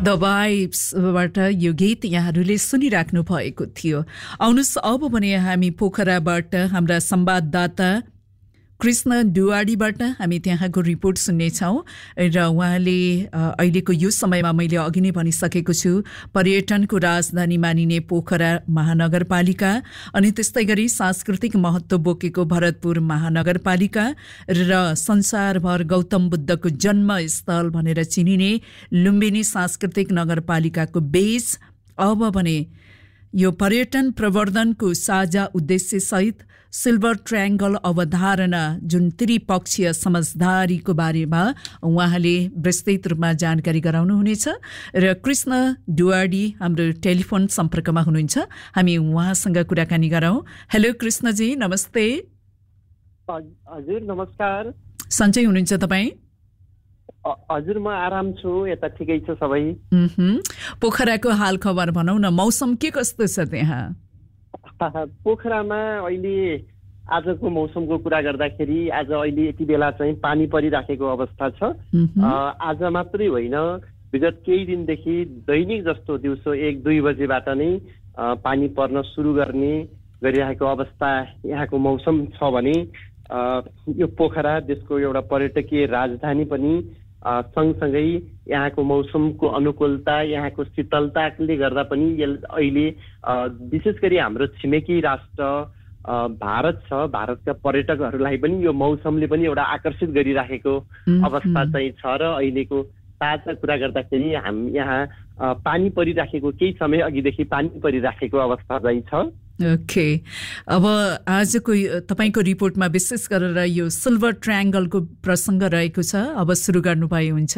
The वाइब्सबाट यो गीत यहाँहरूले सुनिराख्नु भएको थियो। आउनुहोस् अब भने हामी पोखराबाट हाम्रा संवाददाता कृष्ण डुवाडीबाट हामी त्यहाँको रिपोर्ट सुन्नेछौँ र उहाँले अहिलेको यो समयमा मैले अघि नै भनिसकेको छु पर्यटनको राजधानी मानिने पोखरा महानगरपालिका अनि त्यस्तै गरी सांस्कृतिक महत्त्व बोकेको भरतपुर महानगरपालिका र संसारभर गौतम बुद्धको जन्मस्थल भनेर चिनिने लुम्बिनी सांस्कृतिक नगरपालिकाको बेस अब भने यो पर्यटन प्रवर्धनको साझा उद्देश्य सहित सिल्भर ट्रायंगल अवधारणा जुन त्रिपक्षीय समझदारीको बारेमा उहाँले विस्तृत रूपमा जानकारी गराउनुहुनेछ र कृष्ण डुवाडी हाम्रो टेलिफोन सम्पर्कमा हुनुहुन्छ। हामी उहाँसँग कुराकानी गरौँ। हेलो कृष्णजी, नमस्ते। हजुर नमस्कार। सन्चै हुनुहुन्छ तपाईँ? हजुर म आराम छु, यता ठिकै छ सबै। पोखराको हाल खबर भनौँ न, मौसम के कस्तो छ त्यहाँ? पोखरामा अहिले आजको मौसमको कुरा गर्दाखेरि आज अहिले यति बेला चाहिँ पानी परिराखेको अवस्था छ। आज मात्रै होइन, विगत केही दिनदेखि दैनिक जस्तो दिउँसो 1-2 बजेबाट नै पानी पर्न सुरु गरिरहेको अवस्था यहाँको मौसम छ भने यो पोखरा देशको एउटा पर्यटकीय राजधानी पनि सँगसँगै यहाँको मौसमको अनुकूलता, यहाँको शीतलताले गर्दा पनि अहिले विशेष गरी हाम्रो छिमेकी राष्ट्र भारत छ, भारतका पर्यटकहरूलाई पनि यो मौसमले पनि एउटा आकर्षित गरिराखेको अवस्था चाहिँ छ र अहिलेको ताजा कुरा गर्दाखेरि हामी यहाँ पानी परिराखेको केही समय अघिदेखि पानी परिराखेको अवस्था चाहिँ छ। ओके, अब आजको तपाईको रिपोर्टमा विशेष गरेर यो सिल्भर ट्रायंगलको प्रसङ्ग रहेको छ, अब सुरु गर्नुभए हुन्छ।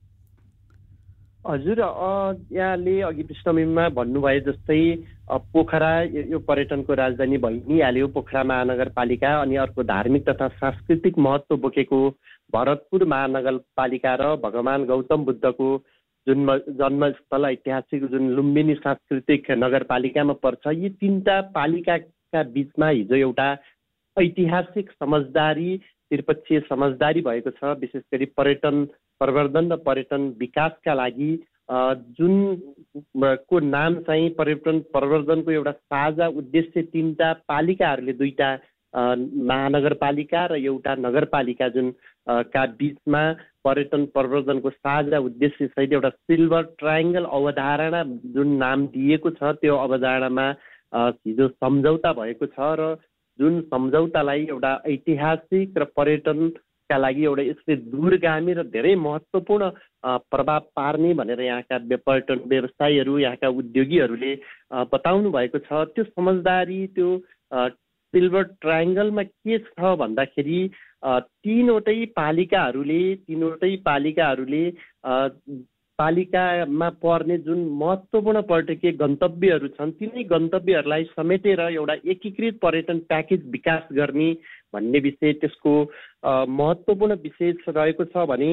हजुर, यहाँले अघि पृष्ठभूमिमा भन्नुभए जस्तै पोखरा यो पर्यटनको राजधानी भइ नै हाल्यो, पोखरा महानगरपालिका, अनि अर्को धार्मिक तथा सांस्कृतिक महत्त्व बोकेको भरतपुर महानगरपालिका र भगवान गौतम बुद्धको जन्मस्थल ऐतिहासिक जुन लुम्बिनी सांस्कृतिक नगरपालिकामा पर्छ। यी तीनटा पालिकाका बीचमा हिजो एउटा ऐतिहासिक समझदारी, त्रिपक्षीय समझदारी भएको छ। विशेष गरी पर्यटन प्रवर्धन र पर्यटन विकासका लागि जुन को नाम चाहिँ पर्यटन प्रवर्धनको एउटा साझा उद्देश्य तीनटा पालिकाहरूले, दुईटा महानगरपालिका र एउटा नगरपालिका जुन का बीचमा पर्यटन प्रवर्धनको साझा उद्देश्य सहित एउटा सिल्भर ट्रायंगल अवधारणा जुन नाम दिएको छ, त्यो अवधारणामा हिजो सम्झौता भएको छ र जुन सम्झौतालाई एउटा ऐतिहासिक र पर्यटनका लागि एउटा यसले दूरगामी र धेरै महत्त्वपूर्ण प्रभाव पार्ने भनेर यहाँका पर्यटन व्यवसायीहरू, यहाँका उद्योगीहरूले बताउनु भएको छ। त्यो समझदारी, त्यो सिल्भर ट्रायंगलमा के छ भन्दाखेरि तीनवटै पालिकाहरूले पालिकामा पर्ने जुन महत्त्वपूर्ण पर्यटकीय गन्तव्यहरू छन्, तिनै गन्तव्यहरूलाई समेटेर एउटा एकीकृत पर्यटन प्याकेज विकास गर्ने भन्ने विषय त्यसको महत्त्वपूर्ण विषय रहेको छ भने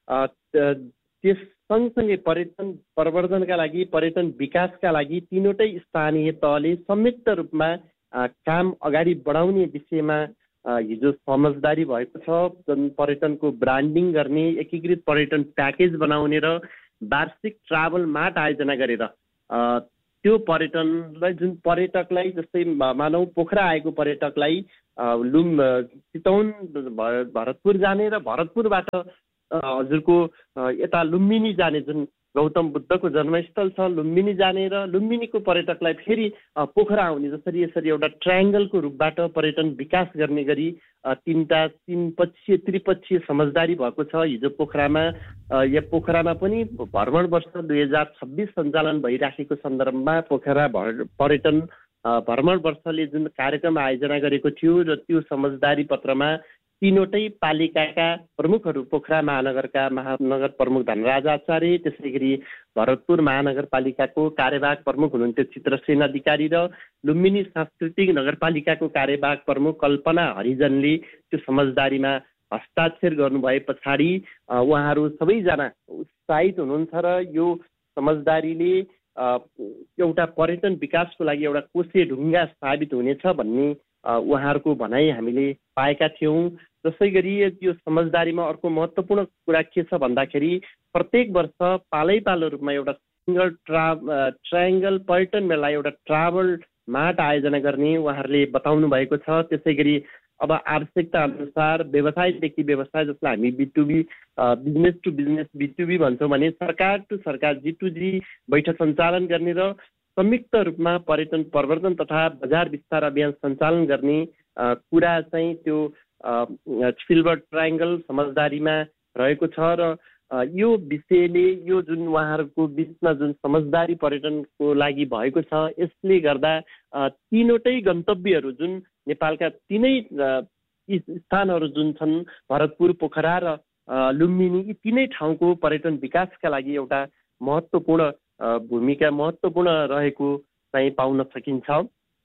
त्यस सँगसँगै पर्यटन प्रवर्धनका लागि, पर्यटन विकासका लागि तीनवटै स्थानीय तहले संयुक्त रूपमा काम अगाडि बढाउने विषयमा हिजो समझदारी भएको छ। जुन पर्यटनको ब्रान्डिङ गर्ने, एकीकृत पर्यटन प्याकेज बनाउने र वार्षिक ट्राभल मार्ट आयोजना गरेर त्यो पर्यटनलाई, जुन पर्यटकलाई जस्तै मानौ पोखरा आएको पर्यटकलाई चितवन भरतपुर जाने र भरतपुरबाट हजुरको यता लुम्बिनी जाने जुन गौतम बुद्धको जन्मस्थल छ लुम्बिनी जाने र लुम्बिनीको पर्यटकलाई फेरि पोखरा आउने, जसरी यसरी एउटा ट्रायंगलको रूपबाट पर्यटन विकास गर्ने गरी त्रिपक्षीय समझदारी भएको छ। हिजो पोखरामा पनि भ्रमण वर्ष 2026 सञ्चालन भइराखेको सन्दर्भमा पोखरा पर्यटन भ्रमण वर्षले जुन कार्यक्रम आयोजना गरेको थियो र त्यो समझदारी पत्रमा तीनवटै पालिकाका प्रमुखहरू, पोखरा महानगर प्रमुख धनराज आचार्य, त्यसै गरी भरतपुर महानगरपालिकाको कार्यवाहक प्रमुख हुनुहुन्थ्यो चित्रसेन अधिकारी र लुम्बिनी सांस्कृतिक नगरपालिकाको कार्यवाहक प्रमुख कल्पना हरिजनले त्यो समझदारीमा हस्ताक्षर गर्नुभए पछाडि उहाँहरू सबैजना उत्साहित हुनुहुन्छ र यो समझदारीले एउटा पर्यटन विकासको लागि एउटा कोसे ढुङ्गा साबित हुनेछ भन्ने उहाँहरूको भनाइ हामीले पाएका थियौँ जसै गरी यो समझदारीमा अर्को महत्त्वपूर्ण कुरा के छ भन्दाखेरि प्रत्येक वर्ष पालै रूपमा एउटा सिंगल ट्रायंगल पर्यटन मेला एउटा ट्राभल मार्ट आयोजना गर्ने उहाँहरूले बताउनु भएको छ। त्यसै गरी अब आवश्यकता अनुसार व्यवसायदेखि व्यवसाय, जसलाई हामी B2B business to business B2B भन्छौँ भने सरकार टु सरकार G2G बैठक सञ्चालन गर्ने र संयुक्त रूपमा पर्यटन प्रवर्धन तथा बजार विस्तार अभियान सञ्चालन गर्ने कुरा चाहिँ त्यो सिल्भर ट्रायंगल समझदारीमा रहेको छ। र यो विषयले यो जुन उहाँहरूको बिचमा जुन समझदारी पर्यटनको लागि भएको छ, यसले गर्दा तीनवटै गन्तव्यहरू जुन नेपालका तीनै स्थानहरू जुन छन् भरतपुर, पोखरा र लुम्बिनी, यी तीनै ठाउँको पर्यटन विकासका लागि एउटा महत्त्वपूर्ण भूमिका रहेको चाहिँ पाउन सकिन्छ।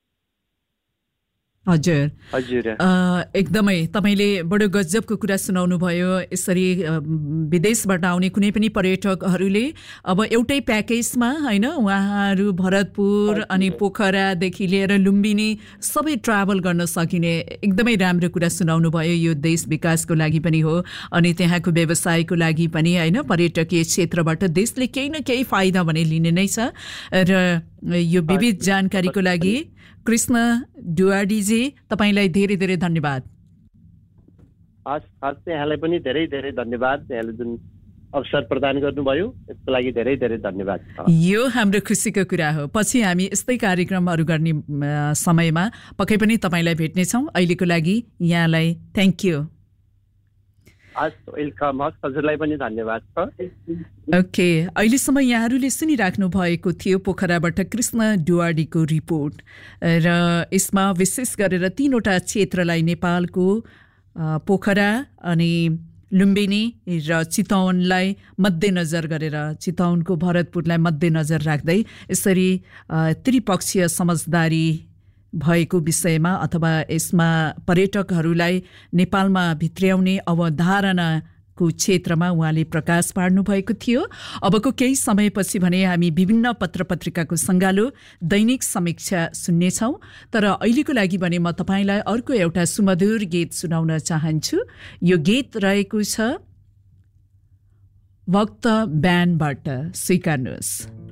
हजुर एकदमै तपाईले बडो गजबको कुरा सुनाउनु भयो। यसरी विदेशबाट आउने कुनै पनि पर्यटकहरूले अब एउटै प्याकेजमा हैन उहाँहरू भरतपुर अनि पोखरादेखि लिएर लुम्बिनी सबै ट्राभल गर्न सकिने एकदमै राम्रो कुरा सुनाउनु भयो। यो देश विकासको लागि पनि हो अनि त्यहाँको व्यवसायको लागि पनि हैन, पर्यटकीय क्षेत्रबाट देशले केही न केही फाइदा भने लिने नै छ। र यो विविध जानकारीको लागि कृष्ण डुआडीजी तपाईलाई धेरै धेरै धन्यवाद। यहाँलाई पनि धेरै धेरै धन्यवाद। यहाँले जुन अवसर प्रदान गर्नुभयो यसको लागि धेरै धेरै धन्यवाद। यो हाम्रो खुसीको कुरा हो। पछि हामी यस्तै कार्यक्रमहरू गर्ने समयमा पक्कै पनि तपाईलाई भेट्नेछौँ। अहिलेको लागि यहाँलाई थ्याङ्क यू। हजुरलाई पनि धन्यवाद छ। ओके, अहिलेसम्म यहाँहरूले सुनिराख्नु भएको थियो पोखराबाट कृष्ण डुआडीको रिपोर्ट र यसमा विशेष गरेर तीनवटा क्षेत्रलाई नेपालको पोखरा अनि लुम्बिनी र चितवनलाई मध्यनजर गरेर, चितवनको भरतपुरलाई मध्यनजर राख्दै यसरी त्रिपक्षीय समझदारी भएको विषयमा अथवा यसमा पर्यटकहरूलाई नेपालमा भित्र्याउने अवधारणाको क्षेत्रमा उहाँले प्रकाश पार्नु भएको थियो। अबको केही समयपछि भने हामी विभिन्न पत्रपत्रिकाको सङ्गालो दैनिक समीक्षा सुन्नेछौँ। तर अहिलेको लागि भने म तपाईँलाई अर्को एउटा सुमधुर गीत सुनाउन चाहन्छु। यो गीत रहेको छ भक्त ब्यान्डबाट, स्वीकार्नुहोस्।